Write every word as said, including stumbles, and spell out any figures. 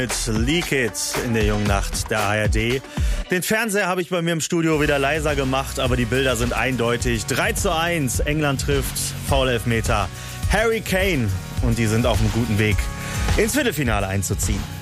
Mit Leak It in der jungen Nacht der A R D. Den Fernseher habe ich bei mir im Studio wieder leiser gemacht, aber die Bilder sind eindeutig. drei zu eins, England trifft, Foul-Elfmeter, Harry Kane und die sind auf einem guten Weg, ins Viertelfinale einzuziehen.